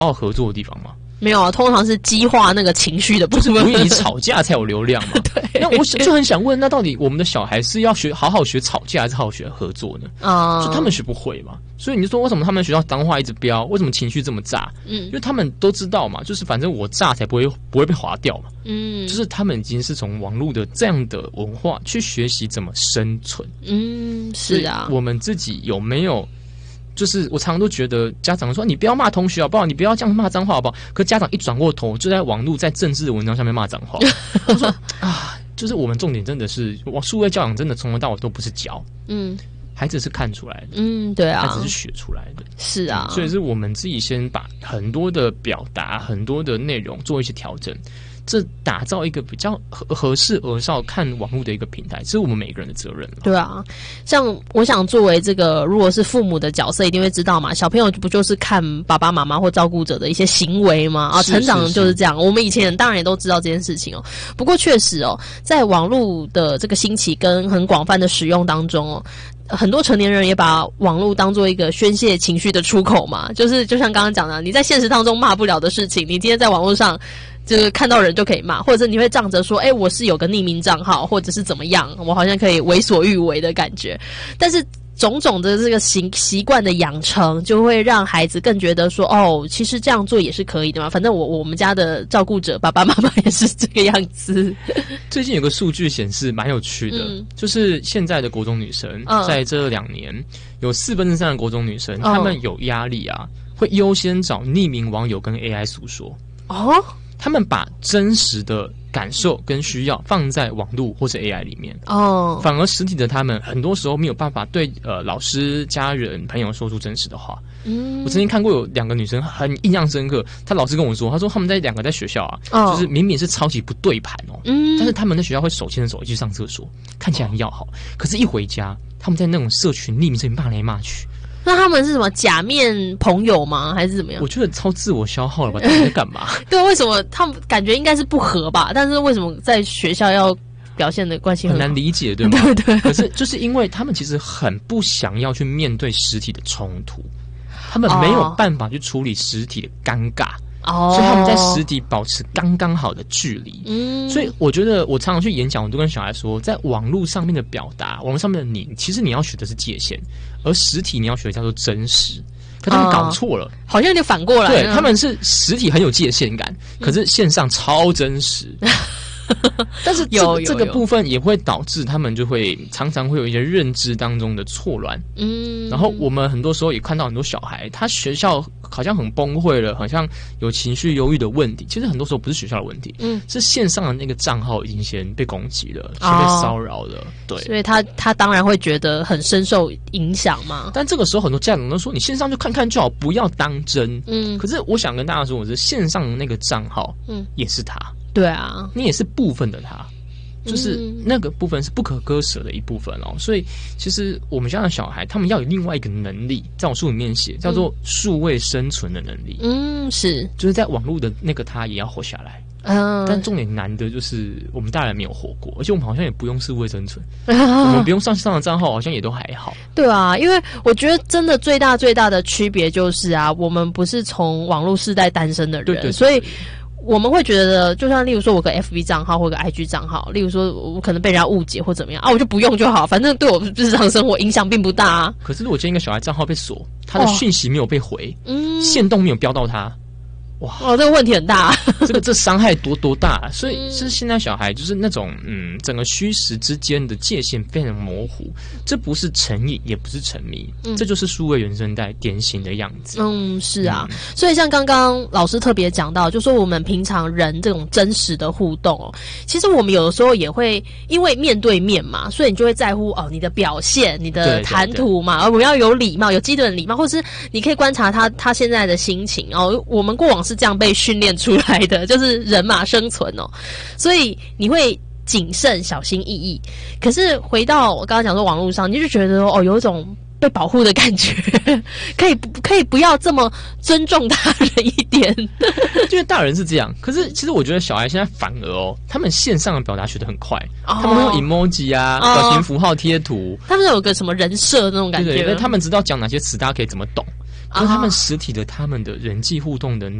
要合作的地方吗？ 没有啊，通常是激化那个情绪的部分， 就是因为你吵架才有流量嘛。 对， 那我就很想问，那到底我们的小孩是要好好学吵架，还是好好学合作呢？就他们学不会嘛，所以你就说为什么他们学校脏话一直飙，为什么情绪这么炸？因为他们都知道嘛，就是反正我炸才不会被划掉嘛。就是他们已经是从网络的这样的文化去学习怎么生存。 是啊， 我们自己有没有？就是我常常都觉得家长说你不要骂同学好不好，你不要这样骂脏话好不好？可家长一转过头就在网络在政治的文章下面骂脏话。他说啊，就是我们重点真的是数位教养真的从头到尾都不是教，孩子是看出来的， 对啊， 孩子是学出来的， 是啊， 所以是我们自己先把很多的表达、很多的内容做一些调整。这打造一个比较合适儿少看网络的一个平台，这是我们每个人的责任。 对啊，像我想作为这个如果是父母的角色，一定会知道嘛，小朋友不就是看爸爸妈妈或照顾者的一些行为吗？成长就是这样。我们以前当然也都知道这件事情哦。不过确实哦，在网络的这个兴起跟很广泛的使用当中哦，很多成年人也把网络当做一个宣泄情绪的出口嘛，就像刚刚讲的，你在现实当中骂不了的事情，你今天在网络上就是看到人就可以骂，或者是你会仗着说我是有个匿名账号，或者是怎么样，我好像可以为所欲为的感觉。但是种种的这个习惯的养成，就会让孩子更觉得说其实这样做也是可以的嘛，反正我们家的照顾者爸爸妈妈也是这个样子。 最近有个数据显示蛮有趣的，就是现在的国中女生在这2年有3/4的国中女生她们有压力啊，会优先找匿名网友跟 AI 诉说。他们把真实的感受跟需要放在网络或者 AI 里面，反而实体的他们很多时候没有办法对老师、家人、朋友说出真实的话。我曾经看过有2个女生很印象深刻，她老师跟我说，她说他们2个在学校啊，就是明明是超级不对盘但是他们在学校会手牵着手一起上厕所，看起来很要好，可是一回家，他们在那种社群匿名社群骂来骂去。 那他们是什么假面朋友吗？还是怎么样？ 我觉得超自我消耗了吧？到底在干嘛？ 对，为什么他们感觉应该是不合吧？但是为什么在学校要表现的关系很难理解，对吗？ 对。 可是就是因为他们其实很不想要去面对实体的冲突，他们没有办法去处理实体的尴尬。所以他们在实体保持刚刚好的距离。所以我觉得我常常去演讲，我都跟小孩说，在网络上面的表达，网络上面的你，其实你要学的是界限，而实体你要学的叫做真实。可他们搞错了， 好像有点反过来。 对，他们是实体很有界限感，可是线上超真实。但是这个部分也会导致他们就会常常会有一些认知当中的错乱。然后我们很多时候也看到很多小孩，他学校好像很崩溃了，好像有情绪忧郁的问题。其实很多时候不是学校的问题，是线上的那个账号已经先被攻击了，先被骚扰了。对， 所以他当然会觉得很深受影响嘛。 但这个时候很多家长都说，你线上就看看就好，不要当真。可是我想跟大家说，我是线上的那个账号，也是他。 对啊， 你也是部分的他，就是那个部分是不可割舍的一部分哦。所以其实我们家的小孩，他们要有另外一个能力，在我书里面写叫做数位生存的能力。是，就是在网络的那个他也要活下来。但重点难的就是我们大人没有活过，而且我们好像也不用数位生存，我们不用上的账号好像也都还好。 对啊，因为我觉得真的最大的区别就是我们不是从网络世代诞生的人，对，所以我们会觉得，就像例如说我个 FB 账号或个 IG 账号，例如说我可能被人家误解或怎么样我就不用就好，反正对我日常生活影响并不大可是如果今天一个小孩账号被锁，他的讯息没有被回，限动没有标到他，哇， 这个问题很大这伤害多大所以是现在小孩就是那种整个虚实之间的界限非常模糊，这不是成瘾也不是沉迷，这就是数位原生代典型的样子。 是啊，所以像刚刚老师特别讲到，就说我们平常人这种真实的互动其实我们有的时候也会因为面对面嘛，所以你就会在乎你的表现，你的谈吐嘛，我们要有礼貌，有基本的礼貌，或是你可以观察他现在的心情我们过往是这样被训练出来的，就是人嘛，生存所以你会谨慎小心翼翼。可是回到我刚刚讲说网络上，你就觉得有一种被保护的感觉可以不要这么尊重他人一点因为大人是这样，可是其实我觉得小孩现在反而他们线上的表达学得很快他们会用 emoji 表情符号贴图， 他们有个什么人设那种感觉， 对，他们知道讲哪些词大家可以怎么懂。 而他们实体的他们的人际互动的